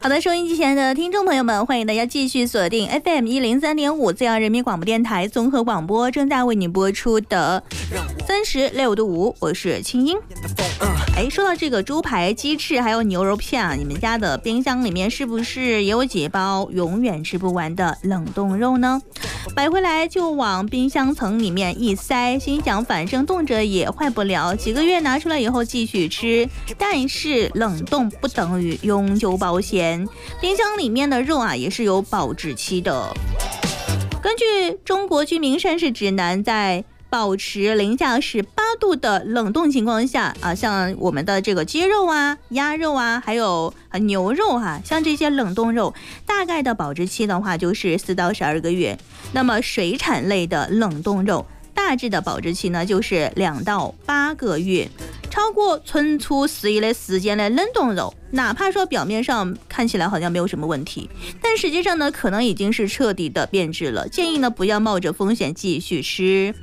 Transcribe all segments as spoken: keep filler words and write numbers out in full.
好的，收音机前的听众朋友们，欢迎大家继续锁定 F M 一零三点五自阳人民广播电台综合广播，正在为你播出的三十六度五，我是清音。哎，说到这个猪排、鸡翅还有牛肉片啊，你们家的冰箱里面是不是也有几包永远吃不完的冷冻肉呢？买回来就往冰箱层里面一塞，心想反正冻着也坏不了，几个月拿出来以后继续吃。但是冷冻不等于永久保鲜，冰箱里面的肉啊也是有保质期的。根据中国居民膳食指南，在保持零下十八度的冷冻情况下啊，像我们的这个鸡肉啊、鸭肉啊，还有牛肉哈、啊，像这些冷冻肉，大概的保质期的话就是四到十二个月。那么水产类的冷冻肉，大致的保质期呢就是两到八个月。超过存储十一的时间的冷冻肉，哪怕说表面上看起来好像没有什么问题，但实际上呢可能已经是彻底的变质了。建议呢不要冒着风险继续吃。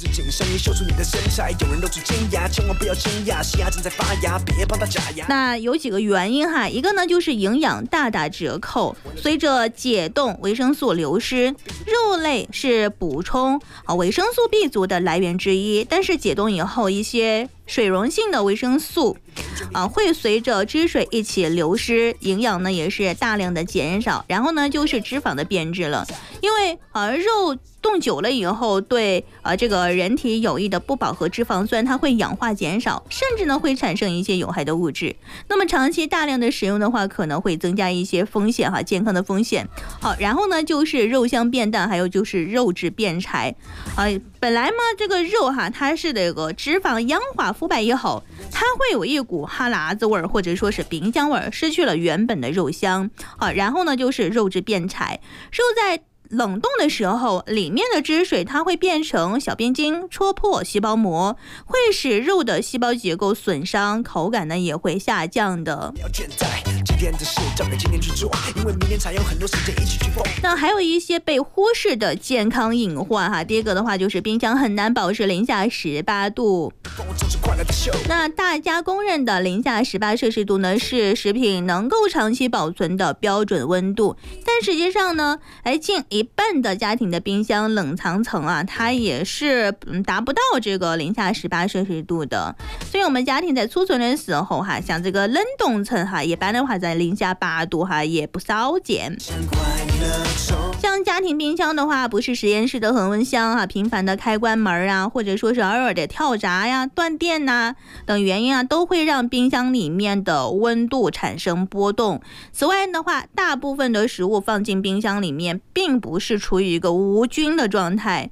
那有几个原因哈，一个呢就是营养大打折扣，随着解冻维生素流失，肉类是补充啊维生素 B 族的来源之一，但是解冻以后一些水溶性的维生素啊，会随着汁水一起流失，营养呢也是大量的减少，然后呢就是脂肪的变质了。因为啊肉冻久了以后，对啊这个人体有益的不饱和脂肪酸它会氧化减少，甚至呢会产生一些有害的物质。那么长期大量的使用的话，可能会增加一些风险哈，健康的风险。好，然后呢就是肉香变淡，还有就是肉质变柴啊。本来嘛这个肉哈它是这个脂肪氧化腐败以后，它会有一股哈喇子味儿或者说是冰箱味儿，失去了原本的肉香。好，然后呢就是肉质变柴，肉在冷冻的时候，里面的汁水它会变成小变晶，戳破细胞膜，会使肉的细胞结构损伤，口感呢也会下降的。那还有一些被忽视的健康隐患哈，第一个的话就是冰箱很难保持零下十八度。那大家公认的零下十八摄氏度呢，是食品能够长期保存的标准温度，但实际上呢，哎，近一半的家庭的冰箱冷藏层啊，它也是达不到这个零下十八摄氏度的。所以我们家庭在储存的时候哈，像这个冷冻层哈，一般的话在零下八度哈也不少见。像家庭冰箱的话，不是实验室的恒温箱啊，频繁的开关门啊，或者说是偶尔的跳闸呀、断电呐、啊、等原因啊，都会让冰箱里面的温度产生波动。此外的话，大部分的食物放进冰箱里面，并不是处于一个无菌的状态，